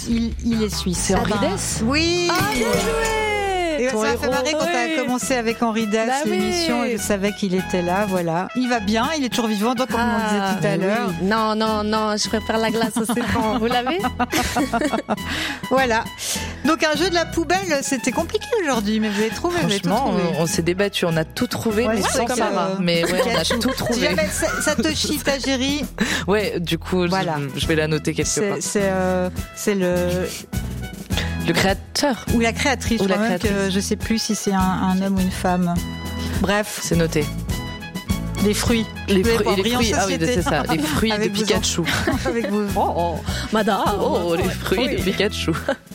il est suisse. C'est Henri Dess. Oui. Ah, bien joué. Et ça m'a fait marrer quand tu as commencé avec Henri Dess, l'émission, et je savais qu'il était là, voilà. Il va bien, il est toujours vivant, donc comme on disait tout à l'heure. Oui. Non, je préfère la glace au citron. Vous l'avez? Voilà. Donc un jeu de la poubelle, c'était compliqué aujourd'hui, mais vous avez trouvé. Franchement, on s'est débattu, on a tout trouvé, mais sans Sarah. Mais ouais, on a tout trouvé. Si jamais Satoshi Tajiri. Ouais, du coup, voilà. Je vais la noter quelque part. C'est le créateur. Ou la créatrice. Ou la créatrice. Je sais plus si c'est un homme ou une femme. Bref. C'est noté. Les fruits. Les fruits, ah oui, c'est ça. Les fruits de Pikachu. Avec vous. Madame. Les fruits de Pikachu.